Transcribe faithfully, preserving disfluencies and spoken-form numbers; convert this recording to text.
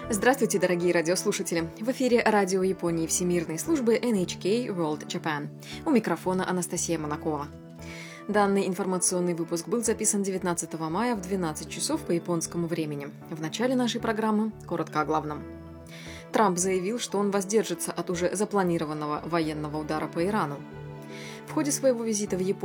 Здравствуйте, дорогие радиослушатели! В эфире радио Японии Всемирной службы эн эйч кей World Japan. У микрофона Анастасия Монакова. Данный информационный выпуск был записан девятнадцатого мая в двенадцать часов по японскому времени. В начале нашей программы коротко о главном. Трамп заявил, что он воздержится от уже запланированного военного удара по Ирану. В ходе своего визита в Японию